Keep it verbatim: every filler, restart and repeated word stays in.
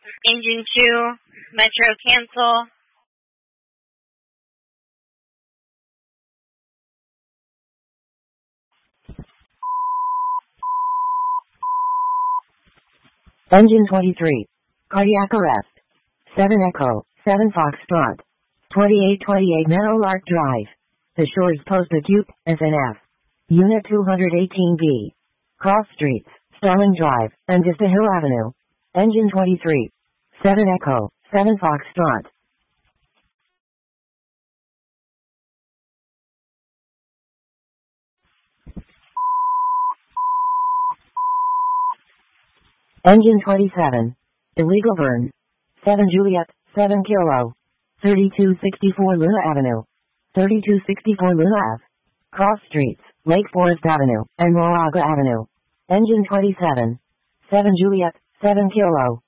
Engine two, Metro cancel. Engine twenty-three. Cardiac arrest. seven Echo, seven Foxtrot. twenty-eight twenty-eight Meadowlark Drive. The Shores Post Acute, S N F. Unit two eighteen B. Cross Streets, Starling Drive, and Vista Hill Avenue. Engine twenty-three. seven Echo, seven Foxtrot. Engine twenty-seven. Illegal burn. seven Juliet, seven Kilo. thirty-two sixty-four Luna Avenue. thirty-two sixty-four Luna Ave. Cross Streets, Lake Forest Avenue, and Moraga Avenue. Engine twenty-seven. seven Juliet, seven Kilo.